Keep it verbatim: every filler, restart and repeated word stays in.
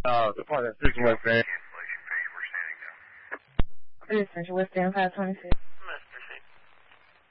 Uh, the part that Central West End. This is Central West End five twenty-six.